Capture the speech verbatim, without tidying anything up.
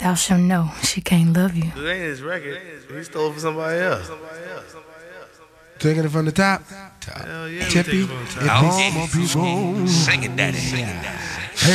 Thou shalt know she can't love you. It ain't his record. He stole it from somebody else. Taking it from the top. Hell yeah, we Tippy. taking it from the top. It be- Sing it, daddy. Sing it, daddy.